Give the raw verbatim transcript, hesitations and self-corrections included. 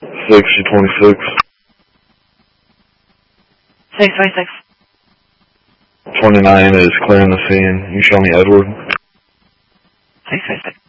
sixty twenty-six. six twenty-six. twenty-nine is clearing the scene. You show me Edward. six twenty-six.